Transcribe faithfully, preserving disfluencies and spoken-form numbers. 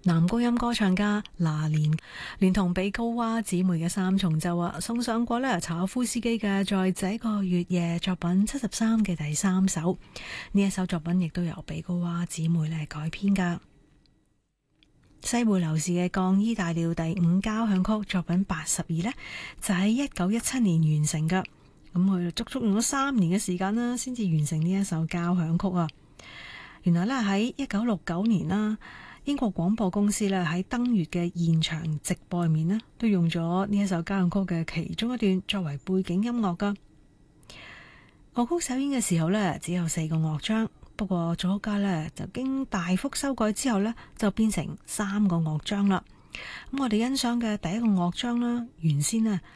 男高音歌唱家那連連同比高娃姊妹嘅三重奏啊，送上過呢柴可夫斯基嘅在這個月夜作品七十三嘅第三首。呢一首作品亦都由比高娃姊妹咧改編噶。西貝流士嘅降 E 大調第五交響曲作品八十二呢，就喺一九一七年完成噶。咁佢足足用咗三年嘅時間啦，先至完成呢一首交響曲啊。原來咧喺一九六九年啦，英國廣播公司咧喺登月嘅現場直播入面咧，都用咗呢一首交響曲嘅其中一段作為背景音樂噶。樂曲首演嘅時候咧，只有四個樂章，不過作曲家咧就經大幅修改之後咧，就變成三個樂章啦。咁我哋欣賞嘅第一個樂章啦，原先咧